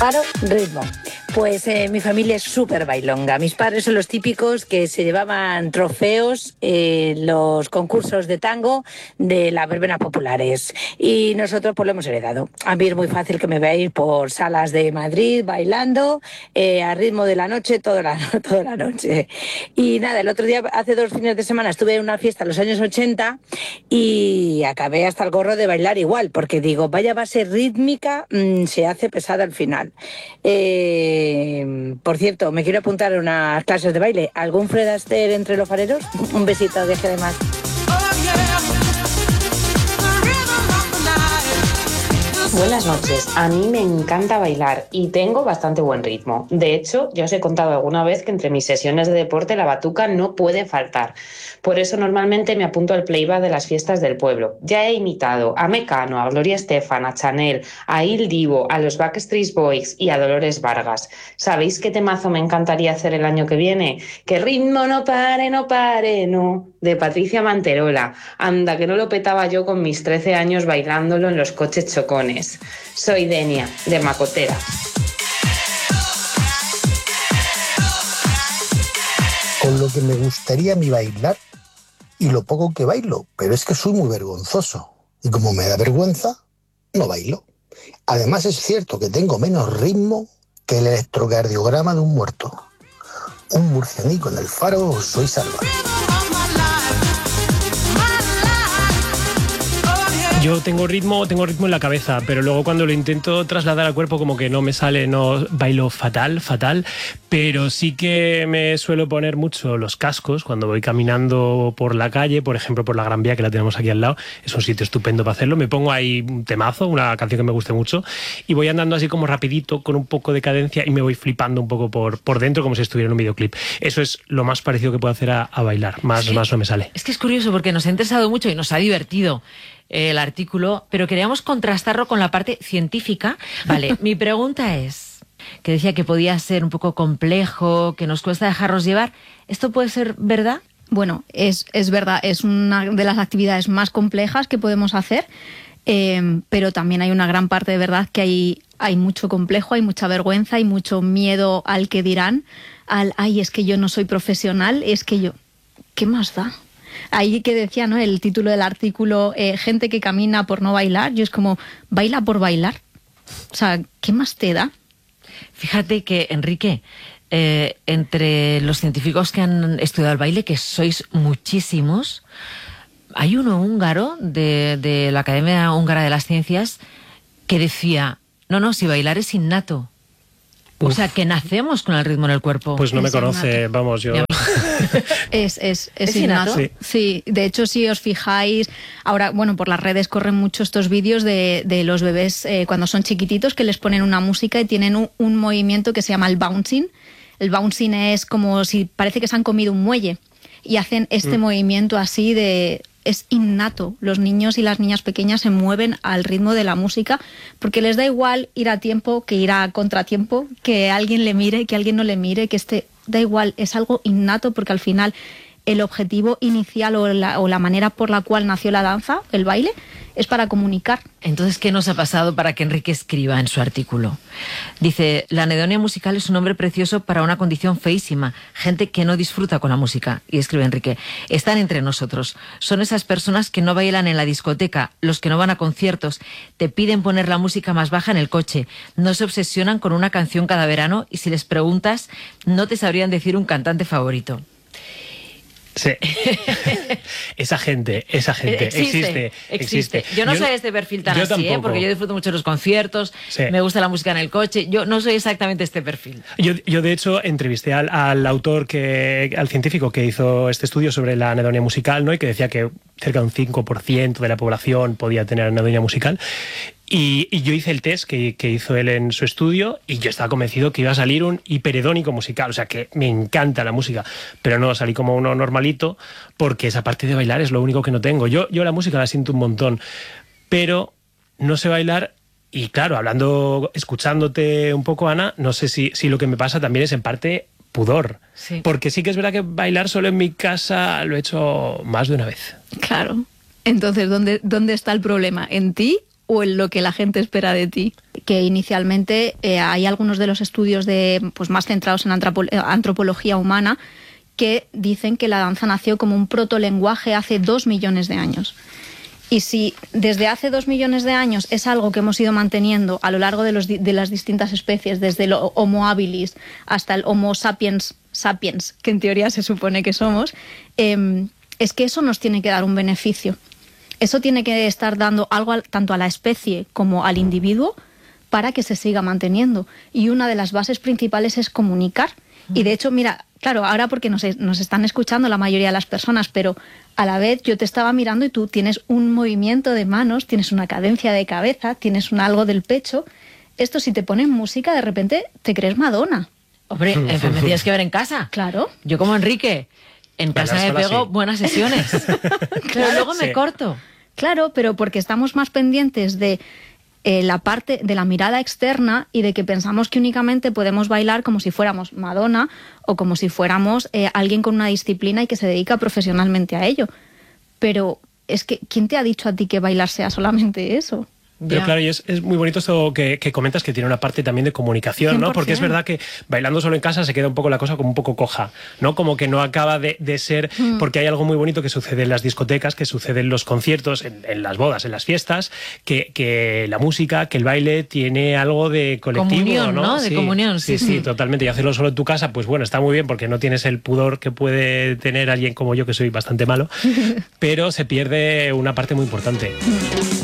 Paro, ritmo. Pues mi familia es súper bailonga. Mis padres son los típicos que se llevaban trofeos en los concursos de tango de las verbenas populares. Y nosotros pues lo hemos heredado. A mí es muy fácil que me veáis por salas de Madrid bailando a ritmo de la noche toda la noche. Y nada, el otro día, hace 2 fines de semana, estuve en una fiesta en los años 80 y acabé hasta el gorro de bailar igual, porque digo, vaya base rítmica, se hace pesada al final. Por cierto, me quiero apuntar a unas clases de baile. ¿Algún Fred Astaire entre los fareros? Un besito, deje de más. Buenas noches, a mí me encanta bailar y tengo bastante buen ritmo. De hecho, ya os he contado alguna vez que entre mis sesiones de deporte la batuca no puede faltar. Por eso normalmente me apunto al playback de las fiestas del pueblo. Ya he imitado a Mecano, a Gloria Estefan, a Chanel, a Il Divo, a los Backstreet Boys y a Dolores Vargas. ¿Sabéis qué temazo me encantaría hacer el año que viene? Que el ritmo no pare, no pare, no, de Patricia Manterola. Anda, que no lo petaba yo con mis 13 años bailándolo en los coches chocones. Soy Denia, de Macotera. Con lo que me gustaría a mí bailar y lo poco que bailo, pero es que soy muy vergonzoso. Y como me da vergüenza, no bailo. Además es cierto que tengo menos ritmo que el electrocardiograma de un muerto. Un murcianico en el faro, soy salvaje. Yo tengo ritmo en la cabeza, pero luego cuando lo intento trasladar al cuerpo como que no me sale, no bailo fatal, pero sí que me suelo poner mucho los cascos cuando voy caminando por la calle, por ejemplo por la Gran Vía, que la tenemos aquí al lado, es un sitio estupendo para hacerlo, me pongo ahí un temazo, una canción que me guste mucho y voy andando así como rapidito, con un poco de cadencia y me voy flipando un poco por dentro como si estuviera en un videoclip. Eso es lo más parecido que puedo hacer a bailar, más no me sale. Es que es curioso porque nos ha interesado mucho y nos ha divertido el artículo, pero queríamos contrastarlo con la parte científica. Vale, mi pregunta es, que decía que podía ser un poco complejo, que nos cuesta dejarnos llevar, ¿esto puede ser verdad? Bueno, es verdad, es una de las actividades más complejas que podemos hacer, pero también hay una gran parte de verdad que hay mucho complejo, hay mucha vergüenza, hay mucho miedo al que dirán, es que yo no soy profesional, es que yo... ¿Qué más da? Ahí que decía, ¿no?, el título del artículo, gente que camina por no bailar, yo es como, baila por bailar. O sea, ¿qué más te da? Fíjate que, Enrique, entre los científicos que han estudiado el baile, que sois muchísimos, hay uno húngaro de la Academia Húngara de las Ciencias que decía, no, si bailar es innato. O sea, que nacemos con el ritmo en el cuerpo. Pues no me conoce, innato. Vamos, yo... Es innato. Sí, de hecho, si os fijáis, ahora, bueno, por las redes corren mucho estos vídeos de los bebés cuando son chiquititos, que les ponen una música y tienen un movimiento que se llama el bouncing. El bouncing es como si parece que se han comido un muelle y hacen este movimiento así de... Es innato. Los niños y las niñas pequeñas se mueven al ritmo de la música porque les da igual ir a tiempo que ir a contratiempo, que alguien le mire, que alguien no le mire, da igual, es algo innato porque al final el objetivo inicial o la manera por la cual nació la danza, el baile, es para comunicar. Entonces, ¿qué nos ha pasado para que Enrique escriba en su artículo? Dice, la anedonia musical es un nombre precioso para una condición feísima, gente que no disfruta con la música. Y escribe Enrique, están entre nosotros. Son esas personas que no bailan en la discoteca, los que no van a conciertos, te piden poner la música más baja en el coche, no se obsesionan con una canción cada verano y si les preguntas, no te sabrían decir un cantante favorito. Sí. Esa gente existe. Yo no soy este perfil tan así, porque yo disfruto mucho de los conciertos, me gusta la música en el coche, yo no soy exactamente este perfil. Yo de hecho entrevisté al autor, al científico que hizo este estudio sobre la anedonia musical, ¿no?, y que decía que cerca de un 5% de la población podía tener anedonia musical. Y yo hice el test que hizo él en su estudio y yo estaba convencido que iba a salir un hiperedónico musical, o sea que me encanta la música, pero no, salí como uno normalito porque esa parte de bailar es lo único que no tengo. Yo la música la siento un montón, pero no sé bailar y claro, escuchándote un poco, Ana, no sé si lo que me pasa también es en parte pudor, porque sí que es verdad que bailar solo en mi casa lo he hecho más de una vez. Claro, entonces ¿dónde está el problema? ¿En ti o en lo que la gente espera de ti. Que inicialmente hay algunos de los estudios pues más centrados en antropología humana que dicen que la danza nació como un protolenguaje hace 2 millones de años. Y si desde hace 2 millones de años es algo que hemos ido manteniendo a lo largo de las distintas especies, desde el Homo habilis hasta el Homo sapiens, que en teoría se supone que somos, es que eso nos tiene que dar un beneficio. Eso tiene que estar dando algo tanto a la especie como al individuo para que se siga manteniendo. Y una de las bases principales es comunicar. Y de hecho, mira, claro, ahora porque nos están escuchando la mayoría de las personas, pero a la vez yo te estaba mirando y tú tienes un movimiento de manos, tienes una cadencia de cabeza, tienes algo del pecho. Esto, si te ponen música, de repente te crees Madonna. Hombre, me tienes que ver en casa. Claro. Yo como Enrique, en casa me pego buenas sesiones. Pero luego me corto. Claro, pero porque estamos más pendientes de la parte de la mirada externa y de que pensamos que únicamente podemos bailar como si fuéramos Madonna o como si fuéramos alguien con una disciplina y que se dedica profesionalmente a ello. Pero es que, ¿quién te ha dicho a ti que bailar sea solamente eso? Pero claro, y es muy bonito esto que comentas, que tiene una parte también de comunicación, 100%. ¿No? Porque es verdad que bailando solo en casa se queda un poco la cosa como un poco coja, ¿no? Como que no acaba de ser, porque hay algo muy bonito que sucede en las discotecas, que sucede en los conciertos, en las bodas, en las fiestas, que la música, que el baile tiene algo de colectivo, comunión, ¿no? De sí, comunión, sí, totalmente. Y hacerlo solo en tu casa, pues bueno, está muy bien porque no tienes el pudor que puede tener alguien como yo, que soy bastante malo, pero se pierde una parte muy importante.